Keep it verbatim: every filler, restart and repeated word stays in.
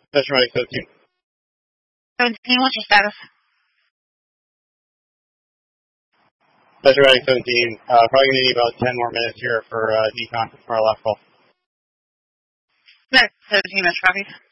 Pressure Medic seventeen. seventeen, what's your status? Pressure Medic seventeen, uh, probably going to need about ten more minutes here for uh, decon for our last call. No, seventeen, Metro Copies.